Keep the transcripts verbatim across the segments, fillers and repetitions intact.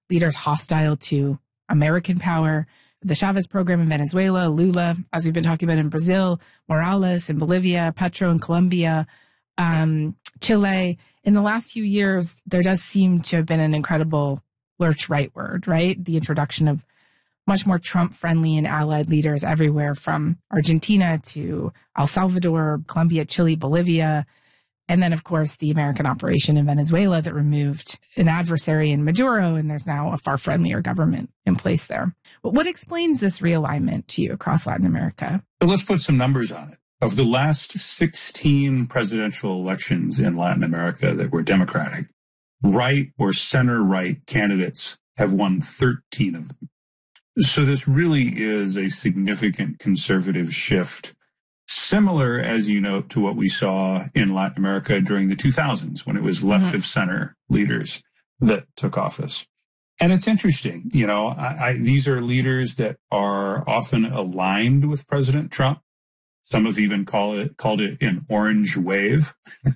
leaders hostile to American power. The Chavez program in Venezuela, Lula, as we've been talking about in Brazil, Morales in Bolivia, Petro in Colombia, um, Chile. In the last few years, there does seem to have been an incredible lurch rightward, right? The introduction of much more Trump-friendly and allied leaders everywhere from Argentina to El Salvador, Colombia, Chile, Bolivia. And then, of course, the American operation in Venezuela that removed an adversary in Maduro, and there's now a far friendlier government in place there. But what explains this realignment to you across Latin America? So let's put some numbers on it. Of the last sixteen presidential elections in Latin America that were Democratic, right or center-right candidates have won thirteen of them. So this really is a significant conservative shift, similar, as you note, to what we saw in Latin America during the two thousands, when it was left Mm-hmm. of center leaders that took office. And it's interesting, you know, I, I, these are leaders that are often aligned with President Trump. Some have even call it, called it an orange wave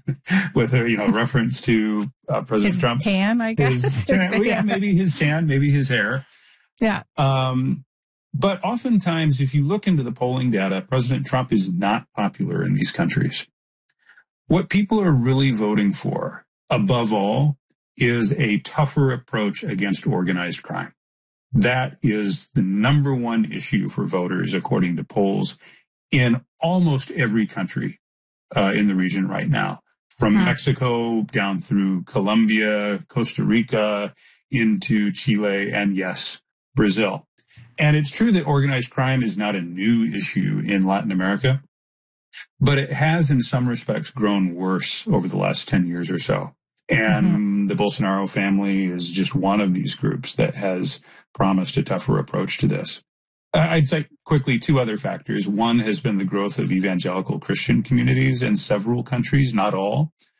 with a, you know, reference to uh, President His Trump's tan, I guess. His tan, well, yeah, maybe his tan, maybe his hair. Yeah. Um, but oftentimes, if you look into the polling data, President Trump is not popular in these countries. What people are really voting for, above all, is a tougher approach against organized crime. That is the number one issue for voters, according to polls, in almost every country uh, in the region right now, from Hmm. Mexico down through Colombia, Costa Rica, into Chile, and yes, Brazil. And it's true that organized crime is not a new issue in Latin America, but it has in some respects grown worse over the last ten years or so. And mm-hmm. the Bolsonaro family is just one of these groups that has promised a tougher approach to this. I'd cite quickly two other factors. One has been the growth of evangelical Christian communities in several countries, not all,